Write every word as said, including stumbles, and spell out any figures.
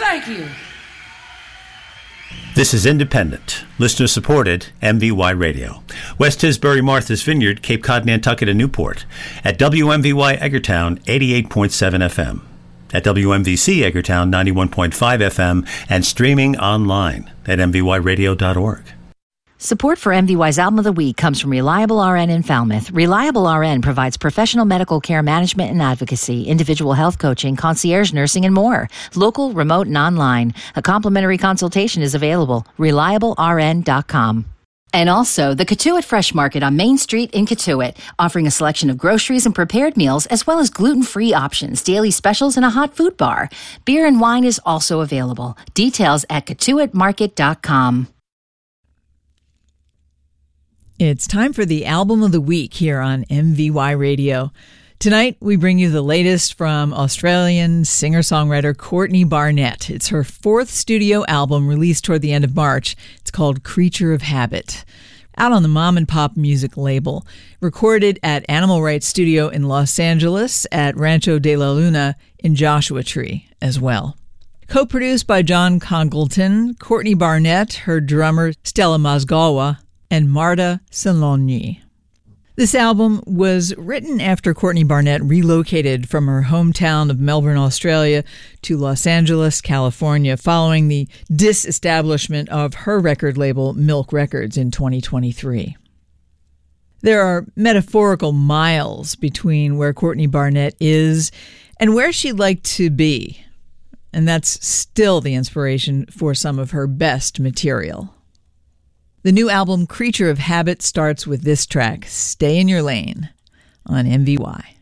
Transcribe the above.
Thank you. This is independent, listener-supported M V Y Radio. West Tisbury, Martha's Vineyard, Cape Cod, Nantucket, and Newport. At W M V Y Eggertown, eighty-eight point seven F M. At W M V C Eggertown, ninety-one point five F M. And streaming online at m v y radio dot org. Support for M V Y's Album of the Week comes from Reliable R N in Falmouth. Reliable R N provides professional medical care management and advocacy, individual health coaching, concierge nursing, and more. Local, remote, and online. A complimentary consultation is available. reliable r n dot com. And also, the Katuitt Fresh Market on Main Street in Katuitt, offering a selection of groceries and prepared meals, as well as gluten-free options, daily specials, and a hot food bar. Beer and wine is also available. Details at katuitt market dot com. It's time for the Album of the Week here on M V Y Radio. Tonight, we bring you the latest from Australian singer-songwriter Courtney Barnett. It's her fourth studio album released toward the end of March. It's called Creature of Habit. Out on the Mom and Pop Music label. Recorded at Animal Rights Studio in Los Angeles, at Rancho de la Luna in Joshua Tree as well. Co-produced by John Congleton, Courtney Barnett, her drummer Stella Mozgawa, and Marta Salogni. This album was written after Courtney Barnett relocated from her hometown of Melbourne, Australia, to Los Angeles, California, following the disestablishment of her record label, Milk Records, in twenty twenty-three. There are metaphorical miles between where Courtney Barnett is and where she'd like to be, and that's still the inspiration for some of her best material. The new album, Creature of Habit, starts with this track, Stay in Your Lane, on M V Y.